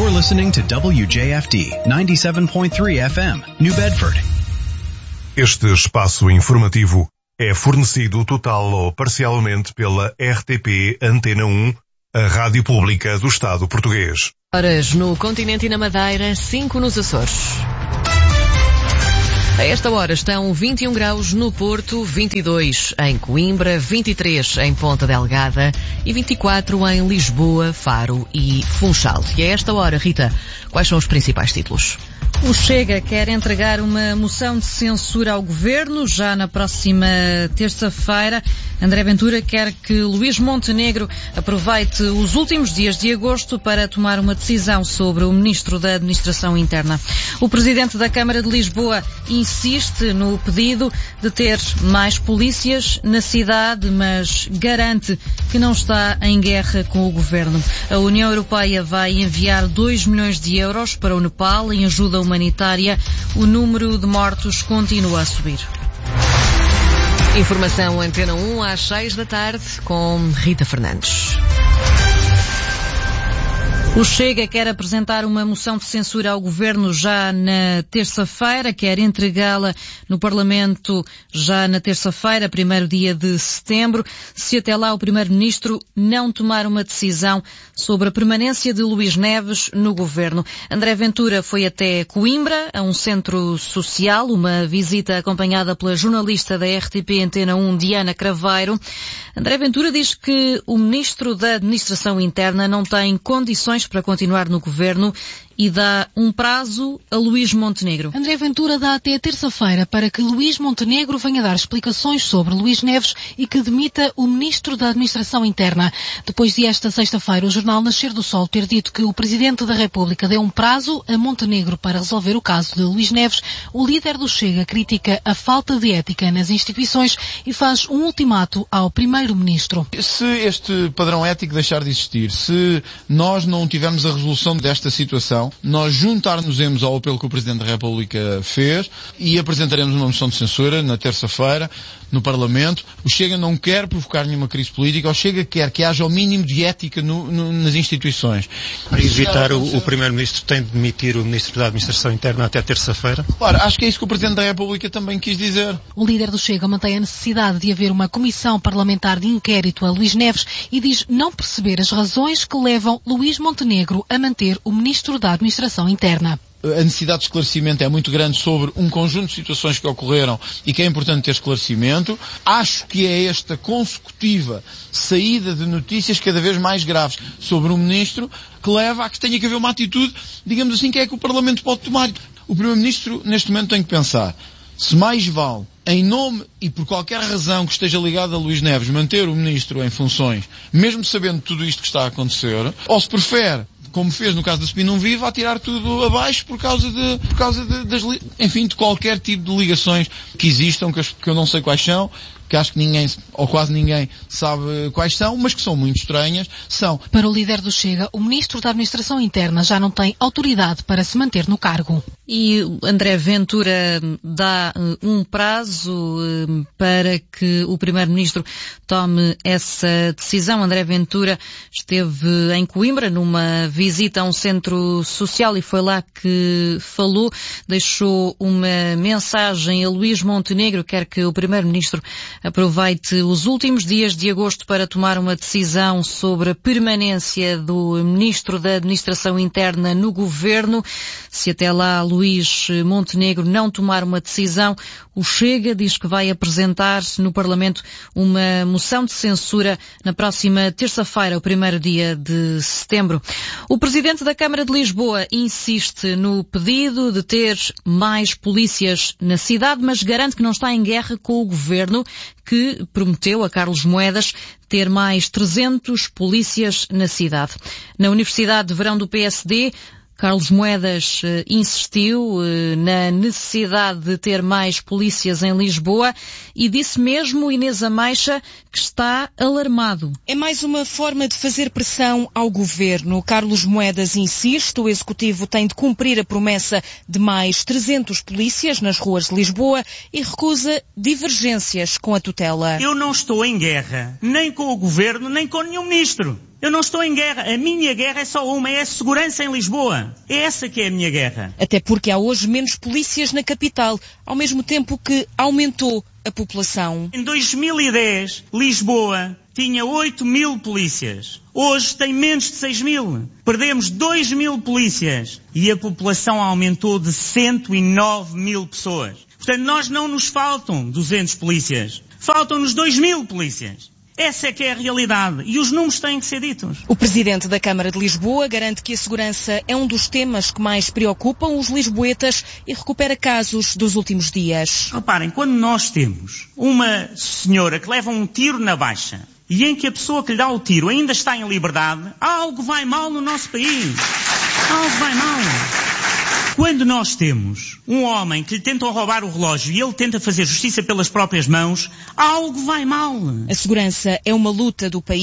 You're listening to WJFD 97.3 FM, New Bedford. Este espaço informativo é fornecido total ou parcialmente pela RTP Antena 1, a rádio pública do Estado português. Horas no continente e na Madeira, 5 nos Açores. A esta hora estão 21 graus no Porto, 22 em Coimbra, 23 em Ponta Delgada e 24 em Lisboa, Faro e Funchal. E a esta hora, Rita, quais são os principais títulos? O Chega quer entregar uma moção de censura ao Governo já na próxima terça-feira. André Ventura quer que Luís Montenegro aproveite os últimos dias de agosto para tomar uma decisão sobre o Ministro da Administração Interna. O Presidente da Câmara de Lisboa insiste no pedido de ter mais polícias na cidade, mas garante que não está em guerra com o Governo. A União Europeia vai enviar 2 milhões de euros para o Nepal em ajuda humanitária. O número de mortos continua a subir. Informação Antena 1 às 6 da tarde com Rita Fernandes. O Chega quer apresentar uma moção de censura ao Governo já na terça-feira, quer entregá-la no Parlamento já na terça-feira, primeiro dia de setembro, se até lá o Primeiro-Ministro não tomar uma decisão sobre a permanência de Luís Neves no Governo. André Ventura foi até Coimbra, a um centro social, uma visita acompanhada pela jornalista da RTP Antena 1, Diana Craveiro. André Ventura diz que o Ministro da Administração Interna não tem condições para continuar no Governo e dá um prazo a Luís Montenegro. André Ventura dá até terça-feira para que Luís Montenegro venha dar explicações sobre Luís Neves e que demita o Ministro da Administração Interna. Depois de esta sexta-feira, o jornal Nascer do Sol ter dito que o Presidente da República deu um prazo a Montenegro para resolver o caso de Luís Neves, o líder do Chega critica a falta de ética nas instituições e faz um ultimato ao Primeiro-Ministro. Se este padrão ético deixar de existir, se nós não tivermos a resolução desta situação, nós juntar-nos-emos ao apelo que o Presidente da República fez e apresentaremos uma moção de censura na terça-feira no Parlamento. O Chega não quer provocar nenhuma crise política, o Chega quer que haja o mínimo de ética nas instituições. Para evitar, o Primeiro-Ministro tem de demitir o Ministro da Administração Interna até terça-feira? Claro, acho que é isso que o Presidente da República também quis dizer. O líder do Chega mantém a necessidade de haver uma comissão parlamentar de inquérito a Luís Neves e diz não perceber as razões que levam Luís Montenegro a manter o Ministro da Administração Interna. A necessidade de esclarecimento é muito grande sobre um conjunto de situações que ocorreram e que é importante ter esclarecimento. Acho que é esta consecutiva saída de notícias cada vez mais graves sobre um Ministro que leva a que tenha que haver uma atitude, digamos assim, que é que o Parlamento pode tomar. O Primeiro-Ministro, neste momento, tem que pensar se mais vale, em nome e por qualquer razão que esteja ligada a Luís Neves, manter o Ministro em funções, mesmo sabendo tudo isto que está a acontecer, ou se prefere, como fez no caso da SPI Não Viva, a tirar tudo abaixo por causa de qualquer tipo de ligações que existam, que eu não sei quais são, que acho que ninguém, ou quase ninguém, sabe quais são, mas que são muito estranhas, são. Para o líder do Chega, o Ministro da Administração Interna já não tem autoridade para se manter no cargo. E André Ventura dá um prazo para que o Primeiro-Ministro tome essa decisão. André Ventura esteve em Coimbra numa visita a um centro social e foi lá que falou, deixou uma mensagem a Luís Montenegro, quer que o Primeiro-Ministro aproveite os últimos dias de agosto para tomar uma decisão sobre a permanência do Ministro da Administração Interna no Governo. Se até lá Luís Montenegro não tomar uma decisão, o Chega diz que vai apresentar no Parlamento uma moção de censura na próxima terça-feira, o primeiro dia de setembro. O Presidente da Câmara de Lisboa insiste no pedido de ter mais polícias na cidade, mas garante que não está em guerra com o Governo, que prometeu a Carlos Moedas ter mais 300 polícias na cidade. Na Universidade de Verão do PSD, Carlos Moedas insistiu na necessidade de ter mais polícias em Lisboa e disse mesmo, Inês Ameixa, que está alarmado. É mais uma forma de fazer pressão ao governo. Carlos Moedas insiste, o Executivo tem de cumprir a promessa de mais 300 polícias nas ruas de Lisboa e recusa divergências com a tutela. Eu não estou em guerra, nem com o governo, nem com nenhum ministro. Eu não estou em guerra. A minha guerra é só uma, é a segurança em Lisboa. É essa que é a minha guerra. Até porque há hoje menos polícias na capital, ao mesmo tempo que aumentou a população. Em 2010, Lisboa tinha 8.000 polícias. Hoje tem menos de 6.000. Perdemos 2.000 polícias. E a população aumentou de 109.000 pessoas. Portanto, nós não nos faltam 200 polícias. Faltam-nos 2.000 polícias. Essa é que é a realidade e os números têm que ser ditos. O Presidente da Câmara de Lisboa garante que a segurança é um dos temas que mais preocupam os lisboetas e recupera casos dos últimos dias. Reparem, quando nós temos uma senhora que leva um tiro na baixa e em que a pessoa que lhe dá o tiro ainda está em liberdade, algo vai mal no nosso país. Algo vai mal. Quando nós temos um homem que lhe tentam roubar o relógio e ele tenta fazer justiça pelas próprias mãos, algo vai mal. A segurança é uma luta do país.